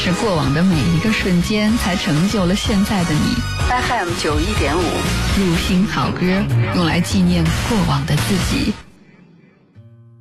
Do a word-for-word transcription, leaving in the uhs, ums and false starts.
是过往的每一个瞬间，才成就了现在的你。 F M 九一点五， 入心好歌，用来纪念过往的自己。